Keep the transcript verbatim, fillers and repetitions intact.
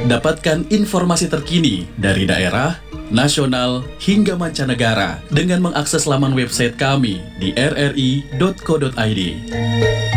Dapatkan informasi terkini dari daerah, nasional, hingga mancanegara dengan mengakses laman website kami di r r i dot co dot i d.